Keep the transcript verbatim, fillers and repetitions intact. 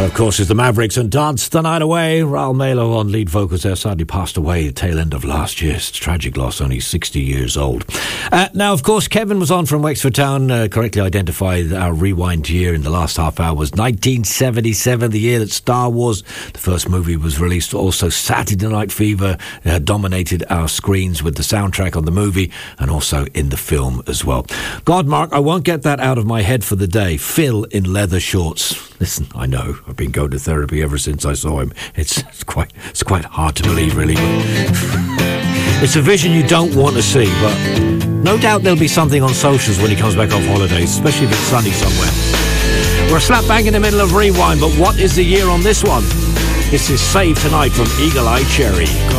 Of course, it's the Mavericks and Dance the Night Away. Raul Malo on lead vocals there, sadly passed away at the tail end of last year. It's a tragic loss, only sixty years old. Uh, now, of course, Kevin was on from Wexford Town, uh, correctly identified our rewind year in the last half hour was nineteen seventy-seven, the year that Star Wars, the first movie, was released. Also, Saturday Night Fever uh, dominated our screens with the soundtrack on the movie and also in the film as well. God, Mark, I won't get that out of my head for the day. Phil in leather shorts. Listen, I know, I've been going to therapy ever since I saw him. It's, it's quite it's quite hard to believe, really. It's a vision you don't want to see, but no doubt there'll be something on socials when he comes back off holidays, especially if it's sunny somewhere. We're slap bang in the middle of Rewind, but what is the year on this one? This is Save Tonight from Eagle Eye Cherry.